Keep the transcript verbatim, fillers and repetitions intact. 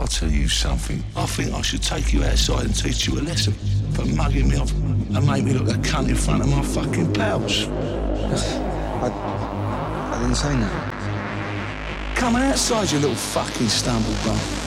I'll tell you something. I think I should take you outside and teach you a lesson for mugging me off and make me look a cunt in front of my fucking pals. I, I didn't say that. Come on outside, you little fucking stumble bum.